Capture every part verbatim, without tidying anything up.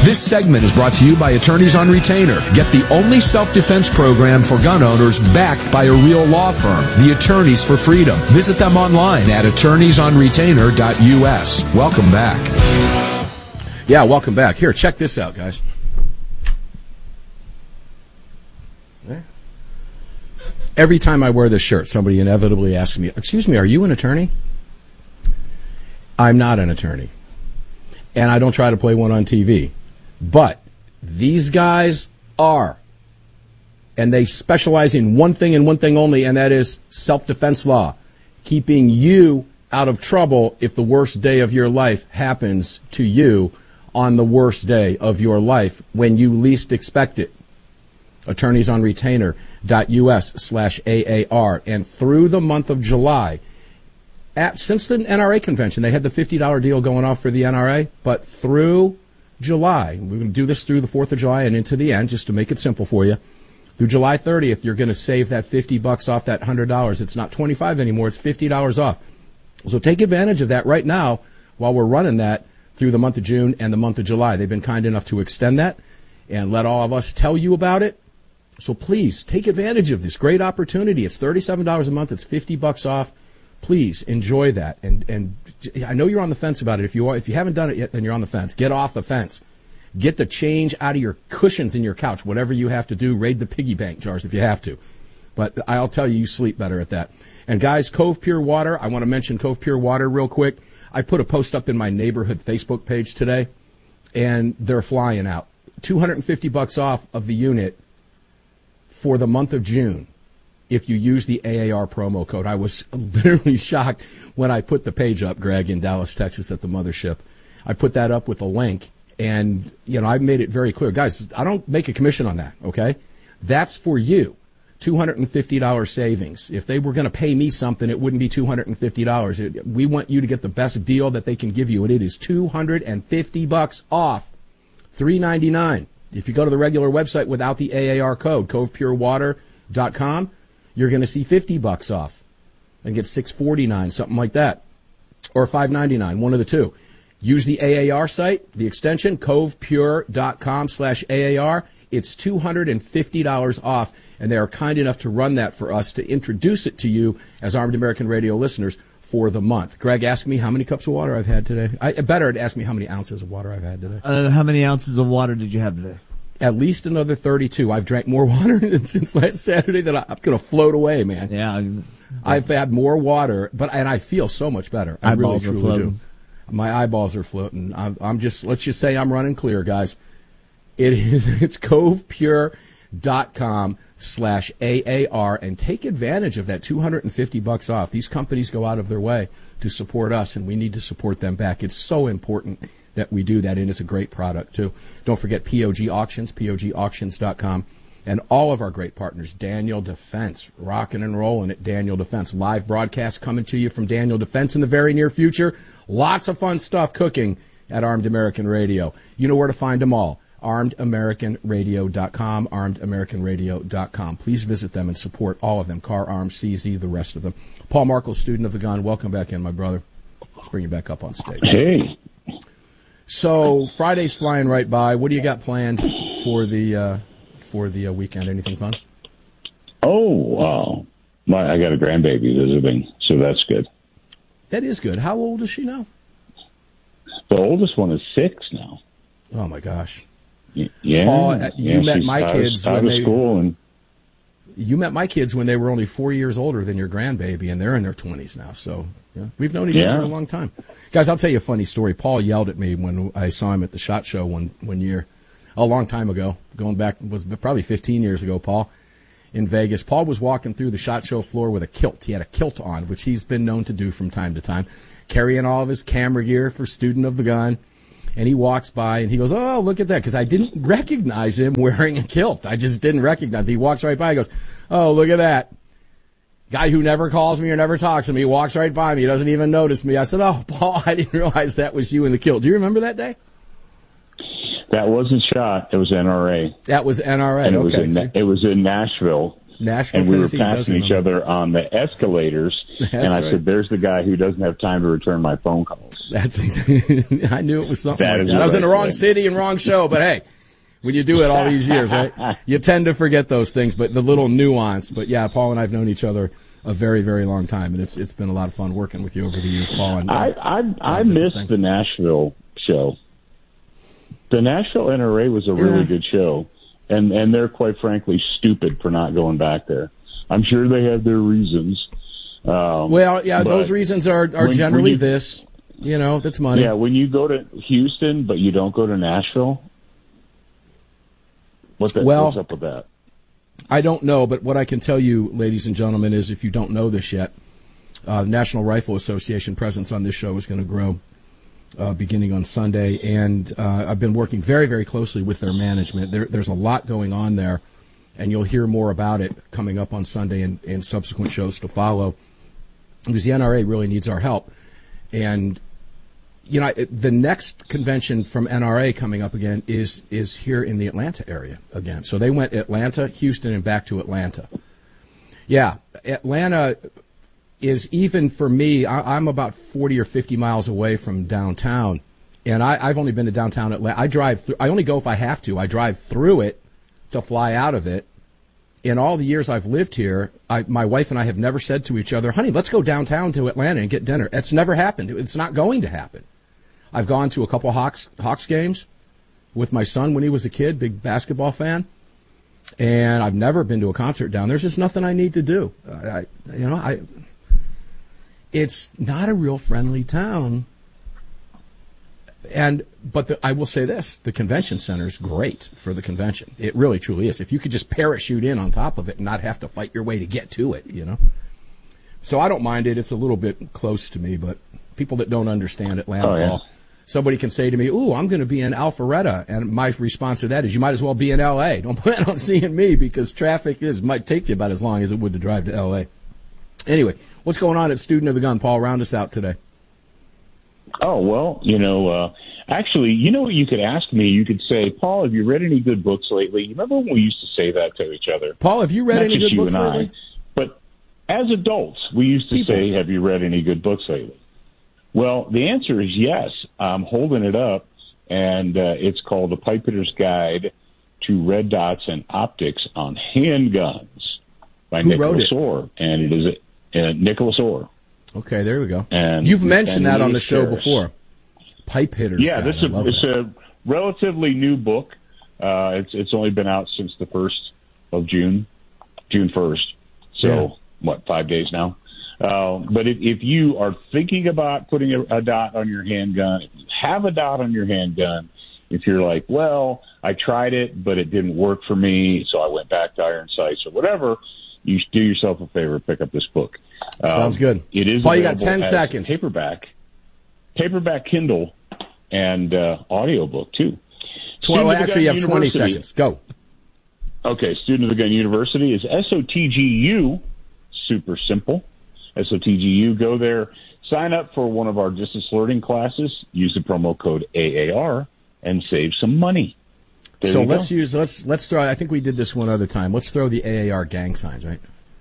This segment is brought to you by Attorneys on Retainer. Get the only self-defense program for gun owners backed by a real law firm, the Attorneys for Freedom. Visit them online at attorneys on retainer dot U S. Welcome back. Yeah, welcome back. Here, check this out, guys. Every time I wear this shirt, somebody inevitably asks me, excuse me, are you an attorney? I'm not an attorney. And I don't try to play one on T V. But these guys are. And they specialize in one thing and one thing only, and that is self-defense law. Keeping you out of trouble if the worst day of your life happens to you on the worst day of your life when you least expect it. Attorneys on Retainer dot U S slash A A R. And through the month of July, at, since the N R A convention, they had the fifty dollar deal going off for the N R A, but through July, we're going to do this through the fourth of July and into the end, just to make it simple for you. Through July thirtieth, you're going to save that fifty bucks off that one hundred dollars. It's not twenty-five anymore, it's fifty dollars off. So take advantage of that right now while we're running that through the month of June and the month of July. They've been kind enough to extend that and let all of us tell you about it. So please take advantage of this great opportunity. It's thirty-seven dollars a month. It's fifty bucks off. Please enjoy that. And and I know you're on the fence about it. If you are, if you haven't done it yet, then you're on the fence. Get off the fence. Get the change out of your cushions in your couch. Whatever you have to do, raid the piggy bank jars if you have to. But I'll tell you, you sleep better at that. And guys, Cove Pure Water. I want to mention Cove Pure Water real quick. I put a post up in my neighborhood Facebook page today, and they're flying out. two hundred fifty bucks off of the unit for the month of June if you use the A A R promo code. I was literally shocked when I put the page up, Greg, in Dallas, Texas at the mothership. I put that up with a link, and, you know, I made it very clear. Guys, I don't make a commission on that, okay? That's for you. two hundred fifty dollars savings. If they were going to pay me something, it wouldn't be two hundred fifty dollars. It, we want you to get the best deal that they can give you, and it is two hundred fifty bucks off, three ninety-nine. If you go to the regular website without the A A R code, cove pure water dot com, you're going to see fifty bucks off and get six forty-nine, something like that, or five ninety-nine, one of the two. Use the A A R site, the extension, cove pure dot com slash A A R. It's two hundred fifty dollars off, and they are kind enough to run that for us to introduce it to you as Armed American Radio listeners for the month. Greg, ask me how many cups of water I've had today. I better to ask me how many ounces of water I've had today. Uh, how many ounces of water did you have today? At least another thirty-two. I've drank more water since last Saturday that I'm going to float away, man. Yeah. I've had more water, but and I feel so much better. I eyeballs really, are truly floating. do. My eyeballs are floating. I'm, I'm just, let's just say I'm running clear, guys. It is, it's cove pure dot com slash A A R, and take advantage of that two hundred fifty bucks off. These companies go out of their way to support us, and we need to support them back. It's so important that we do that, and it's a great product, too. Don't forget P O G Auctions, P O G auctions dot com, and all of our great partners, Daniel Defense, rocking and rolling at Daniel Defense. Live broadcast coming to you from Daniel Defense in the very near future. Lots of fun stuff cooking at Armed American Radio. You know where to find them all. armed american radio dot com, armed american radio dot com. Please visit them and support all of them. Car, Arms, C Z, the rest of them. Paul Markle, student of the gun. Welcome back in, my brother. Let's bring you back up on stage. Hey. So Friday's flying right by. What do you got planned for the uh, for the uh, weekend? Anything fun? Oh, wow. My, I got a grandbaby visiting, so that's good. That is good. How old is she now? The oldest one is six now. Oh, my gosh. Y- yeah. Paul, uh, you yeah, met she's my out kids of, out when of they school and you met my kids when they were only four years older than your grandbaby, and they're in their twenties now. So yeah, we've known each Yeah. other a long time. Guys, I'll tell you a funny story. Paul yelled at me when I saw him at the SHOT Show one, one year, a long time ago, going back, was probably fifteen years ago, Paul, in Vegas. Paul was walking through the SHOT Show floor with a kilt. He had a kilt on, which he's been known to do from time to time, carrying all of his camera gear for student of the gun. And he walks by, and he goes, oh, look at that, because I didn't recognize him wearing a kilt. I just didn't recognize him. He walks right by, he goes, oh, look at that. Guy who never calls me or never talks to me, he walks right by me. He doesn't even notice me. I said, oh, Paul, I didn't realize that was you in the kilt. Do you remember that day? that wasn't SHOT. It was N R A. That was N R A. And it okay. was in, it was in Nashville. Nashville, and we Tennessee, were passing each other on the escalators. That's and I right. said, "There's the guy who doesn't have time to return my phone calls." That's I knew it was something That like is that. I was in the what I wrong said. city and wrong show, but hey, when you do it all these years, right, you tend to forget those things. But the little nuance. But yeah, Paul and I have known each other a very, very long time, and it's it's been a lot of fun working with you over the years, Paul. And I I, I missed the Nashville show. The Nashville N R A was a really Yeah. good show, and and they're quite frankly stupid for not going back there. I'm sure they have their reasons. Um, Well, yeah, but those reasons are are when- generally when you- this. You know, that's money. Yeah, when you go to Houston, but you don't go to Nashville, what the, Well- what's up with that? I don't know, but what I can tell you, ladies and gentlemen, is if you don't know this yet, uh, National Rifle Association presence on this show is going to grow uh, beginning on Sunday, and uh, I've been working very, very closely with their management. There, there's a lot going on there, and you'll hear more about it coming up on Sunday and, and subsequent shows to follow, because the N R A really needs our help. And you know, it- the next convention from N R A coming up again is is here in the Atlanta area again. So they went Atlanta, Houston, and back to Atlanta. Yeah, Atlanta is, even for me, I, I'm about forty or fifty miles away from downtown, and I, I've only been to downtown Atlanta. I drive through, I only go if I have to. I drive through it to fly out of it. In all the years I've lived here, I, my wife and I have never said to each other, honey, let's go downtown to Atlanta and get dinner. It's never happened. It's not going to happen. I've gone to a couple Hawks Hawks games with my son when he was a kid, big basketball fan, and I've never been to a concert down there. There's just nothing I need to do. I, you know, I. It's not a real friendly town, and but the, I will say this: the convention center is great for the convention. It really, truly is. If you could just parachute in on top of it and not have to fight your way to get to it, you know. So I don't mind it. It's a little bit close to me, but people that don't understand Atlanta Oh, yeah. ball, somebody can say to me, "Ooh, I'm going to be in Alpharetta," and my response to that is, "You might as well be in L A. Don't plan on seeing me because traffic is might take you about as long as it would to drive to L A" Anyway, what's going on at Student of the Gun, Paul? Round us out today. Oh, well, you know, uh, actually, you know what you could ask me? You could say, Paul, have you read any good books lately? You remember when we used to say that to each other? Paul, have you read Not any just good you books and I, lately? but as adults, we used to People. say, have you read any good books lately? Well, the answer is yes. I'm holding it up, and uh, it's called The Pipefitters Guide to Red Dots and Optics on Handguns by Who wrote Nicholas it? Orr, and it is uh, Nicholas Orr. Okay, there we go. And- You've mentioned and that on the Louis show Ferris. before. Pipe hitters. Yeah, guy. this I is love a, it's that. a relatively new book. Uh, it's it's only been out since the first of June, June first. So Yeah. what, five days now? Uh, but if, if you are thinking about putting a, a dot on your handgun, if you have a dot on your handgun, if you're like, well, I tried it, but it didn't work for me, so I went back to Iron Sights or whatever, you should do yourself a favor, pick up this book. Um, Sounds good. It is Paul, you got available ten as seconds. Paperback, paperback Kindle, and uh, audiobook too. Well, Student of the actually, you Gun have twenty University- seconds. Go. Okay, Student of the Gun University is S O T G U. Super simple. S O T G U. Go there, sign up for one of our distance learning classes, use the promo code A A R, and save some money. There So you let's go. use let's let's throw. I think we did this one other time. Let's throw the A A R gang signs, right?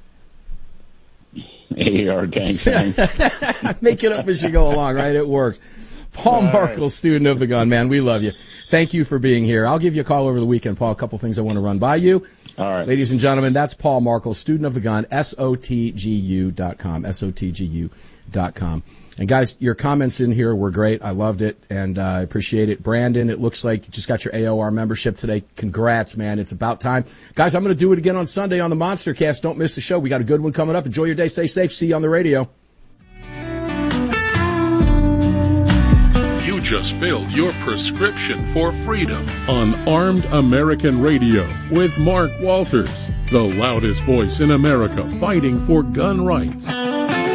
A A R gang sign. Make it up as you go along, right? It works. Paul Markle, Student of the Gun, man, we love you. Thank you for being here. I'll give you a call over the weekend, Paul. A couple things I want to run by you. All right. Ladies and gentlemen, that's Paul Markle, Student of the Gun, S O T G U dot com, S O T G U dot com. And guys, your comments in here were great. I loved it, and uh, I appreciate it. Brandon, it looks like you just got your A O R membership today. Congrats, man. It's about time. Guys, I'm going to do it again on Sunday on the Monster Cast. Don't miss the show. We got a good one coming up. Enjoy your day. Stay safe. See you on the radio. You just filled your prescription for freedom on Armed American Radio with Mark Walters, the loudest voice in America fighting for gun rights.